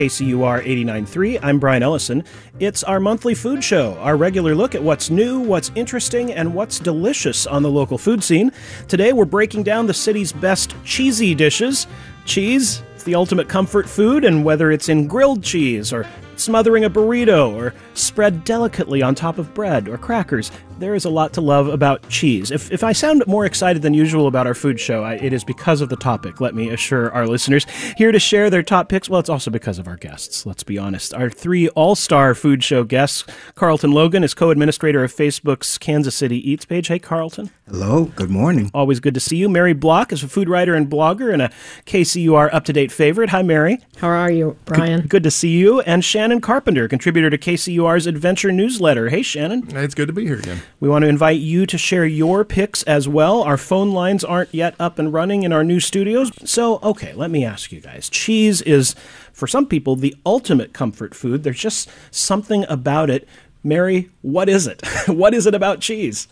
KCUR 89.3, I'm Brian Ellison. It's our monthly food show, our regular look at what's new, what's interesting, and what's delicious on the local food scene. Today we're breaking down the city's best cheesy dishes. Cheese, it's the ultimate comfort food, and whether it's in grilled cheese or smothering a burrito or spread delicately on top of bread or crackers, there is a lot to love about cheese. If I sound more excited than usual about our food show, it is because of the topic, let me assure our listeners. Here to share their top picks, well, it's also because of our guests, let's be honest. Our three all-star food show guests. Carlton Logan is co-administrator of Facebook's Kansas City Eats page. Hey, Carlton. Hello, good morning. Always good to see you. Mary Block is a food writer and blogger and a KCUR up-to-date favorite. Hi, Mary. How are you, Brian? Good to see you. And Shannon Carpenter, contributor to KCUR's Adventure newsletter. Hey, Shannon. It's good to be here again. We want to invite you to share your picks as well. Our phone lines aren't yet up and running in our new studios. So, okay, let me ask you guys. Cheese is, for some people, the ultimate comfort food. There's just something about it. Mary, what is it? What is it about cheese?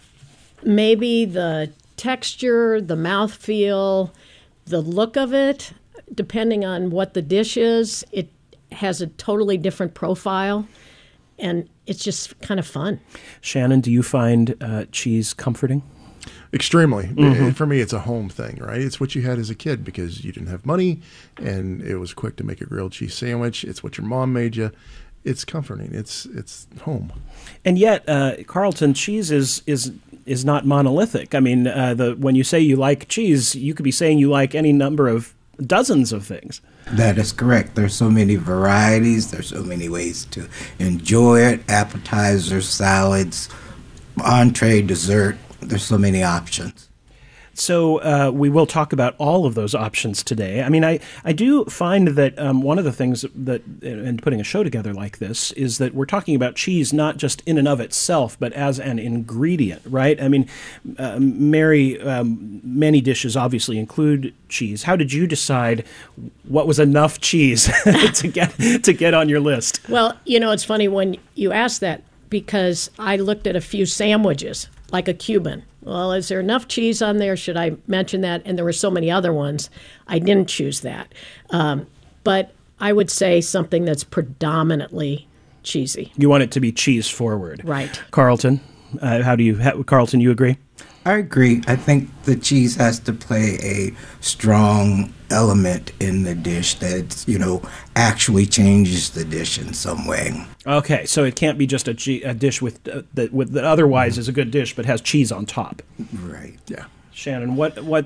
Maybe the texture, the mouthfeel, the look of it, depending on what the dish is. It has a totally different profile, and it's just kind of fun. Shannon, do you find cheese comforting? Extremely. Mm-hmm. For me, it's a home thing, right? It's what you had as a kid because you didn't have money, and it was quick to make a grilled cheese sandwich. It's what your mom made you. It's comforting. It's home. And yet, Carlton, cheese is not monolithic. I mean, when you say you like cheese, you could be saying you like any number of dozens of things. That is correct. There's so many varieties. There's so many ways to enjoy it. Appetizers, salads, entree, dessert. There's so many options. So we will talk about all of those options today. I mean, I do find that one of the things that, in putting a show together like this, is that we're talking about cheese not just in and of itself, but as an ingredient, right? I mean, Mary, many dishes obviously include cheese. How did you decide what was enough cheese to get on your list? Well, it's funny when you ask that because I looked at a few sandwiches, like a Cuban. Well, is there enough cheese on there? Should I mention that? And there were so many other ones. I didn't choose that. But I would say something that's predominantly cheesy. You want it to be cheese forward. Right. Carlton, Carlton, you agree? I agree. I think the cheese has to play a strong element in the dish that, actually changes the dish in some way. Okay, so it can't be just a dish that otherwise is a good dish but has cheese on top. Right. Yeah. Shannon,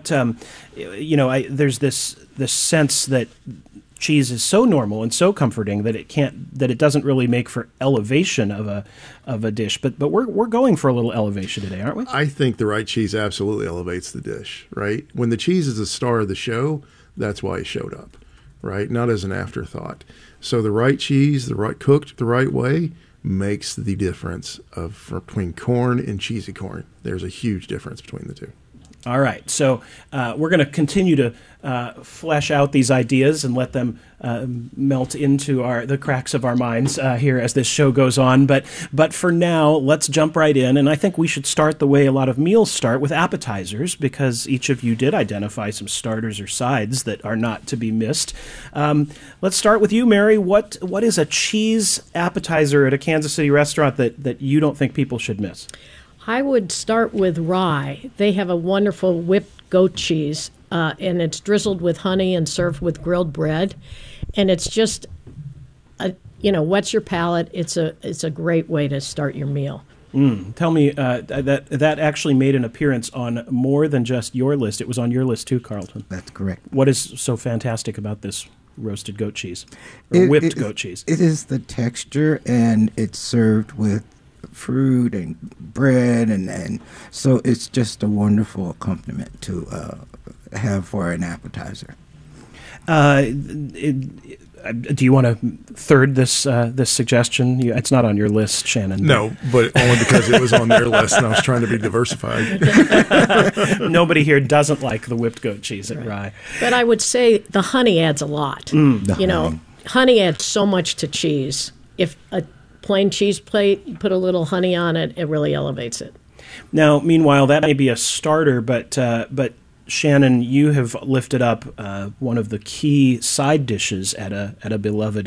there's this sense that cheese is so normal and so comforting that it doesn't really make for elevation of a dish. But we're going for a little elevation today, aren't we? I think the right cheese absolutely elevates the dish, right? When the cheese is the star of the show, that's why it showed up, right? Not as an afterthought. So the right cheese, cooked the right way, makes the difference between corn and cheesy corn. There's a huge difference between the two. All right, so we're going to continue to flesh out these ideas and let them melt into the cracks of our minds here as this show goes on. But for now, let's jump right in. And I think we should start the way a lot of meals start, with appetizers, because each of you did identify some starters or sides that are not to be missed. Let's start with you, Mary. What is a cheese appetizer at a Kansas City restaurant that you don't think people should miss? I would start with rye. They have a wonderful whipped goat cheese, and it's drizzled with honey and served with grilled bread. And it's just, whets your palate. It's a great way to start your meal. Tell me, that actually made an appearance on more than just your list. It was on your list too, Carlton. That's correct. What is so fantastic about this roasted goat cheese, or whipped goat cheese? It is the texture, and it's served with fruit and bread, and so it's just a wonderful accompaniment to have for an appetizer. Do you want to third this suggestion? It's not on your list, Shannon. No, but only because it was on their list and I was trying to be diversified. Nobody here doesn't like the whipped goat cheese at Rye. But I would say the honey adds a lot. Honey adds so much to cheese. If a plain cheese plate, you put a little honey on it, it really elevates it. Now, meanwhile, that may be a starter, but Shannon, you have lifted up one of the key side dishes at a beloved